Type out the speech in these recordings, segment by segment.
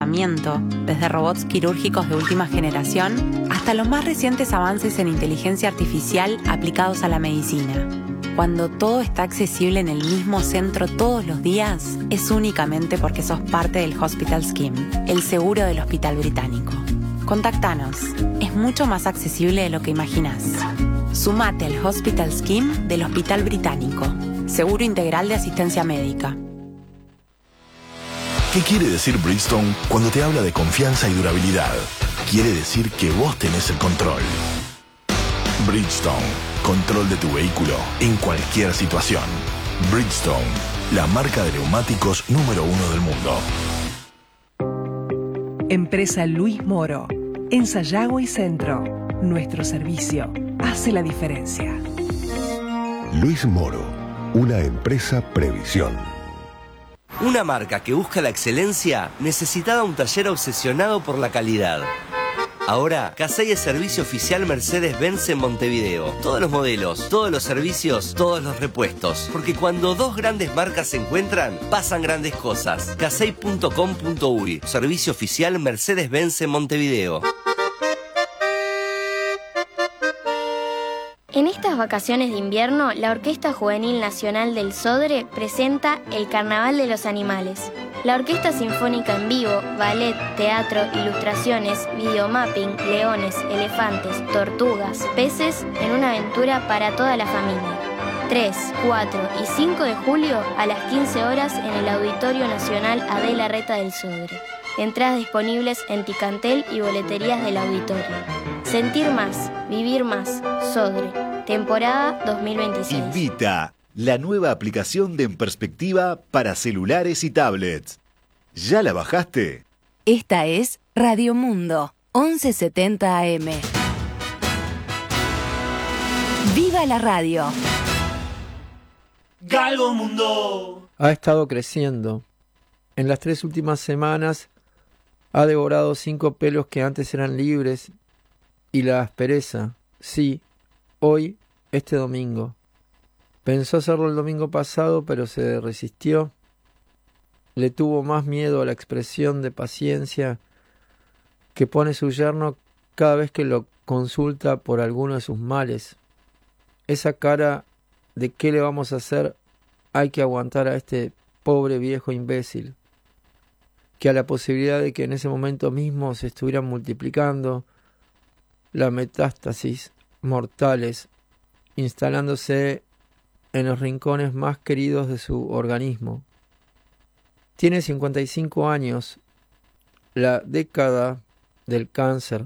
tratamiento, desde robots quirúrgicos de última generación hasta los más recientes avances en inteligencia artificial aplicados a la medicina. Cuando todo está accesible en el mismo centro todos los días, es únicamente porque sos parte del Hospital Scheme, el seguro del Hospital Británico. Contactanos, es mucho más accesible de lo que imaginás. Sumate al Hospital Scheme del Hospital Británico, seguro integral de asistencia médica. ¿Qué quiere decir Bridgestone cuando te habla de confianza y durabilidad? Quiere decir que vos tenés el control. Bridgestone, control de tu vehículo en cualquier situación. Bridgestone, la marca de neumáticos número 1 del mundo. Empresa Luis Moro, en Sayago y Centro. Nuestro servicio hace la diferencia. Luis Moro, una empresa Previsión. Una marca que busca la excelencia necesitaba un taller obsesionado por la calidad. Ahora, Casey es servicio oficial Mercedes-Benz en Montevideo. Todos los modelos, todos los servicios, todos los repuestos. Porque cuando dos grandes marcas se encuentran, pasan grandes cosas. Casey.com.uy, servicio oficial Mercedes-Benz en Montevideo. En estas vacaciones de invierno, la Orquesta Juvenil Nacional del Sodre presenta el Carnaval de los Animales. La Orquesta Sinfónica en vivo, ballet, teatro, ilustraciones, videomapping, leones, elefantes, tortugas, peces en una aventura para toda la familia. 3, 4 y 5 de julio a las 15 horas en el Auditorio Nacional Adela Reta del Sodre. Entradas disponibles en Ticantel y boleterías del auditorio. Sentir más, vivir más, Sodre. Temporada 2026. Invita la nueva aplicación de En Perspectiva para celulares y tablets. ¿Ya la bajaste? Esta es Radio Mundo, 1170 AM. ¡Viva la radio! Galgo Mundo ha estado creciendo. En las 3 últimas semanas ha devorado 5 pelos que antes eran libres y la aspereza, sí, hoy, este domingo. Pensó hacerlo el domingo pasado, pero se resistió. Le tuvo más miedo a la expresión de paciencia que pone su yerno cada vez que lo consulta por alguno de sus males. Esa cara de qué le vamos a hacer, hay que aguantar a este pobre viejo imbécil, que a la posibilidad de que en ese momento mismo se estuvieran multiplicando las metástasis mortales, instalándose en los rincones más queridos de su organismo. Tiene 55 años, la década del cáncer.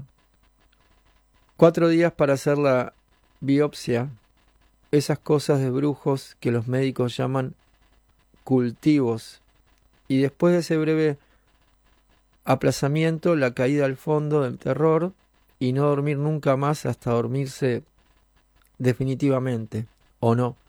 4 días para hacer la biopsia, esas cosas de brujos que los médicos llaman cultivos, y después de ese breve aplazamiento, la caída al fondo del terror y no dormir nunca más hasta dormirse definitivamente, ¿o no?